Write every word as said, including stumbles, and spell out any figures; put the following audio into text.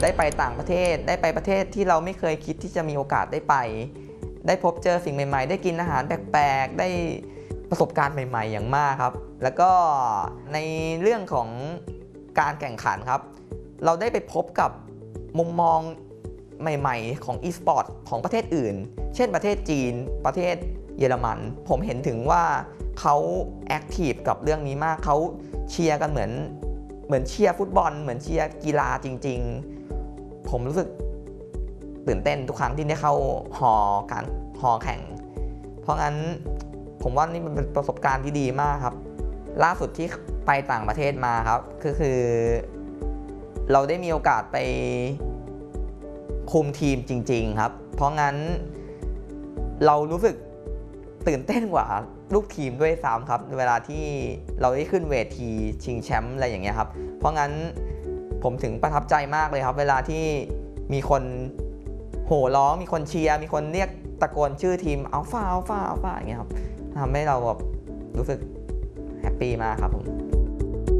ได้ไปต่างประเทศได้ไปประเทศที่เราไม่เคยคิดที่จะมีโอกาสได้ไปได้พบเจอสิ่งใหม่ๆได้กินอาหารแปลกๆได้ประสบการณ์ใหม่ๆอย่างมากครับแล้วก็ในเรื่องของการแข่งขันครับเราได้ไปพบกับมุมมองใหม่ๆของ e-sport ของประเทศอื่นเช่นประเทศจีนประเทศเยอรมันผมเห็นถึงว่าเขาแอคทีฟกับเรื่องนี้มากเขาเชียร์กันเหมือนเหมือนเชียร์ฟุตบอลเหมือนเชียร์กีฬาจริงๆผมรู้สึกตื่นเต้นทุกครั้งที่ได้เข้าฮอการฮอแข่งเพราะงั้นผมว่านี่มันเป็นประสบการณ์ที่ดีมากครับล่าสุดที่ไปต่างประเทศมาครับก็คือเราได้มีโอกาสไปคุมทีมจริงๆครับเพราะงั้นเรารู้สึกตื่นเต้นกว่าลูกทีมด้วยซ้ำครับเวลาที่เราได้ขึ้นเวทีชิงแชมป์อะไรอย่างเงี้ยครับเพราะงั้นผมถึงประทับใจมากเลยครับเวลาที่มีคนโห่ร้องมีคนเชียร์มีคนเรียกตะโกนชื่อทีมอัลฟาอัลฟาอัลฟาอย่างเงี้ยครับทำให้เราแบบรู้สึกแฮปปี้มากครับผม